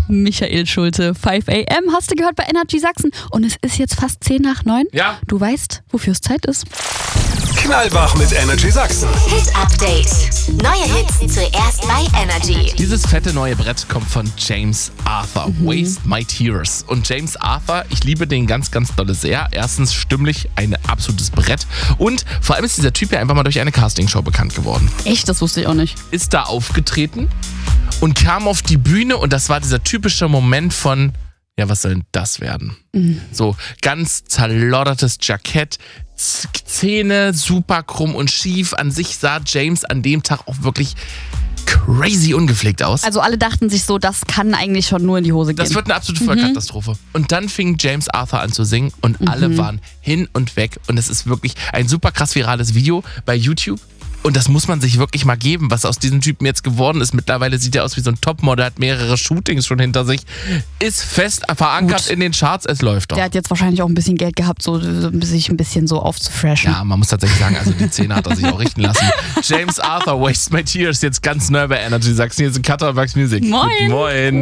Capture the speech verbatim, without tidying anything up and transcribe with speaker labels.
Speaker 1: Michael Schulte, fünf a m hast du gehört bei Energy Sachsen. Und es ist jetzt fast zehn nach neun.
Speaker 2: Ja.
Speaker 1: Du weißt, wofür es Zeit ist.
Speaker 3: Knallwach mit Energy Sachsen.
Speaker 4: Hit Update. Neue Hits zuerst bei Energy.
Speaker 2: Dieses fette neue Brett kommt von James Arthur.
Speaker 1: Mhm.
Speaker 2: Waste My Tears. Und James Arthur, ich liebe den ganz, ganz dolle sehr. Erstens stimmlich ein absolutes Brett. Und vor allem ist dieser Typ ja einfach mal durch eine Castingshow bekannt geworden.
Speaker 1: Echt? Das wusste ich auch nicht.
Speaker 2: Ist da aufgetreten und kam auf die Bühne und das war dieser typische Moment von, ja, was soll denn das werden? Mhm. So ganz zerloddertes Jackett, Zähne super krumm und schief. An sich sah James an dem Tag auch wirklich crazy ungepflegt aus.
Speaker 1: Also alle dachten sich so, das kann eigentlich schon nur in die Hose gehen.
Speaker 2: Das wird eine absolute Vollkatastrophe. Mhm. Und dann fing James Arthur an zu singen und mhm. alle waren hin und weg. Und es ist wirklich ein super krass virales Video bei YouTube. Und das muss man sich wirklich mal geben, was aus diesem Typen jetzt geworden ist. Mittlerweile sieht er aus wie so ein Topmodel, hat mehrere Shootings schon hinter sich. Ist fest verankert Gut. in den Charts, es läuft doch.
Speaker 1: Der hat jetzt wahrscheinlich auch ein bisschen Geld gehabt, so, so sich ein bisschen so aufzufreshen.
Speaker 2: Ja, man muss tatsächlich sagen, also die Zähne hat er sich auch richten lassen. James Arthur, Waste My Tears, jetzt ganz neu bei Energy Sachsen. Hier ist Cutter Max Music.
Speaker 1: Moin.
Speaker 2: Moin.